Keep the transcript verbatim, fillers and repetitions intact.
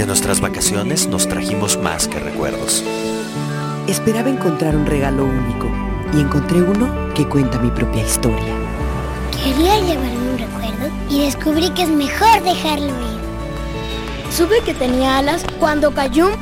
De nuestras vacaciones nos trajimos más que recuerdos. Esperaba encontrar un regalo único y encontré uno que cuenta mi propia historia. Quería llevarme un recuerdo y descubrí que es mejor dejarlo ir. Supe que tenía alas cuando cayó un